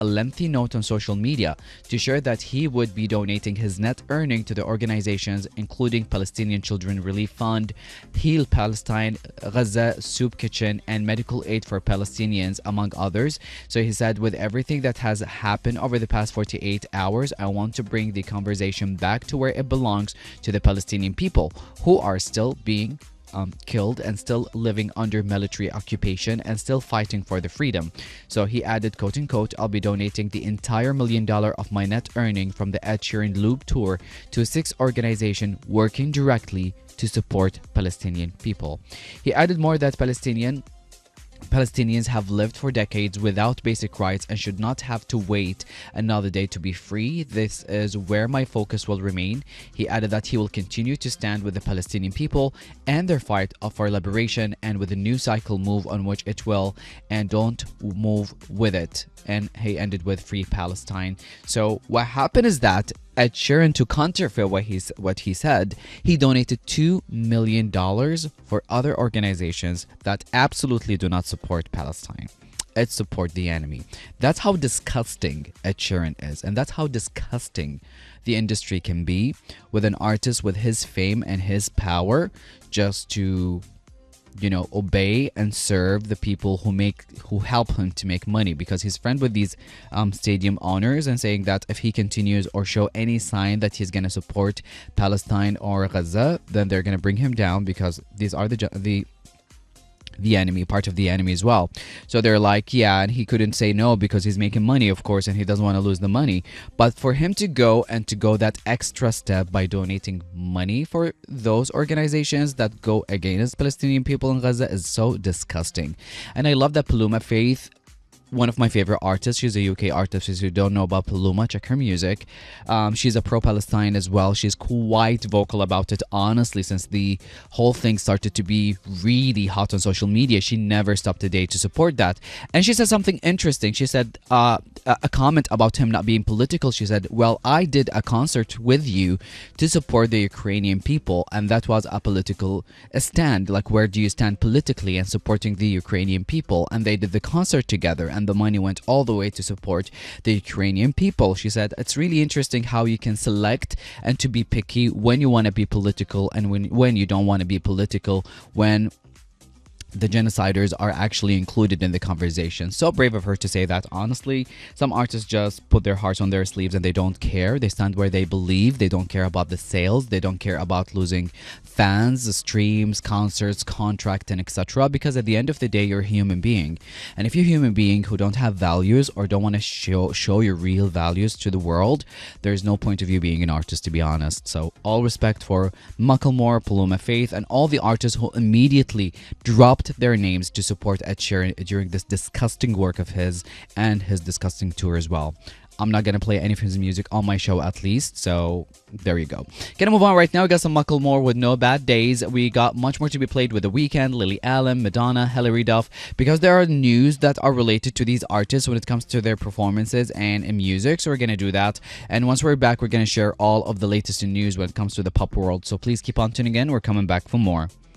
a lengthy note on social media to share that he would be donating his net earning to the organizations including Palestinian Children Relief Fund, Heal Palestine, Gaza Soup Kitchen, and Medical Aid for Palestinians, among others. So he said, with everything that has happened over the past 48 hours, I want to bring the conversation back to where it belongs, to the Palestinian people who are still being killed and still living under military occupation and still fighting for the freedom. So he added, quote unquote, I'll be donating the entire $1 million of my net earning from the Ed Sheeran Loop tour to 6 organizations working directly to support Palestinian people. He added more that Palestinians have lived for decades without basic rights and should not have to wait another day to be free. This is where my focus will remain. He added that he will continue to stand with the Palestinian people and their fight for liberation, and with a new cycle move on which it will, and don't move with it. And he ended with Free Palestine. So what happened is that Ed Sheeran, to counterfeit what he said, he donated $2 million for other organizations that absolutely do not support Palestine. It support the enemy. That's how disgusting Ed Sheeran is, and that's how disgusting the industry can be with an artist with his fame and his power just to obey and serve the people who help him to make money, because he's friend with these stadium owners, and saying that if he continues or show any sign that he's going to support Palestine or Gaza, then they're going to bring him down, because these are the enemy, part of the enemy as well. So they're like, yeah, and he couldn't say no because he's making money, of course, and he doesn't want to lose the money. But for him to go that extra step by donating money for those organizations that go against Palestinian people in Gaza is so disgusting. And I love that Paloma Faith, one of my favorite artists. She's a UK artist. If you don't know about Paloma, check her music. She's a pro-Palestine as well. She's quite vocal about it, honestly, since the whole thing started to be really hot on social media. She never stopped a day to support that. And she said something interesting. She said a comment about him not being political. She said, well, I did a concert with you to support the Ukrainian people, and that was a political stand. Like, where do you stand politically and supporting the Ukrainian people? And they did the concert together, and the money went all the way to support the Ukrainian people. She said, it's really interesting how you can select and to be picky when you want to be political and when you don't want to be political, when the genociders are actually included in the conversation. So brave of her to say that. Honestly, some artists just put their hearts on their sleeves and they don't care. They stand where they believe. They don't care about the sales. They don't care about losing fans, streams, concerts, contract, and etc. Because at the end of the day, you're a human being. And if you're a human being who don't have values or don't want to show your real values to the world, there's no point of you being an artist, to be honest. So all respect for Macklemore, Paloma Faith, and all the artists who immediately dropped their names to support Ed Sheeran during this disgusting work of his and his disgusting tour as well. I'm not going to play any of his music on my show, at least, so there you go. Gonna move on right now. We got some Macklemore with No Bad Days. We got much more to be played with The Weeknd, Lily Allen, Madonna, Hilary Duff, because there are news that are related to these artists when it comes to their performances and in music, so we're going to do that. And once we're back, we're going to share all of the latest in news when it comes to the pop world, so please keep on tuning in. We're coming back for more.